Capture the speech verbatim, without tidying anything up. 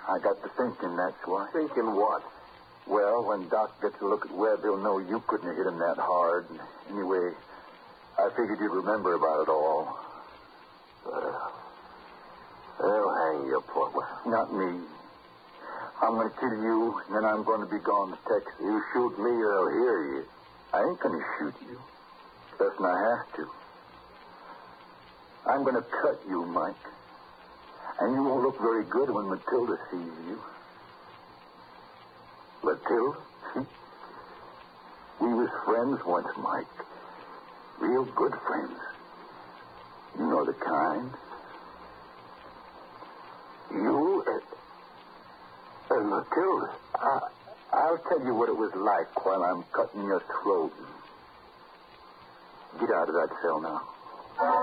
I got to thinking, that's why. Thinking what? Well, when Doc gets a look at Webb, he'll know you couldn't have hit him that hard. Anyway, I figured you'd remember about it all. Well, they'll hang you, Portman. Not me. I'm going to kill you, and then I'm going to be gone to Texas. You shoot me, or I'll hear you. I ain't going to shoot you. Doesn't I have to? I'm going to cut you, Mike. And you won't look very good when Matilda sees you. Matilda? We was friends once, Mike. Real good friends. You know the kind. You and, and Matilda. I, I'll tell you what it was like while I'm cutting your throat. Get out of that cell now.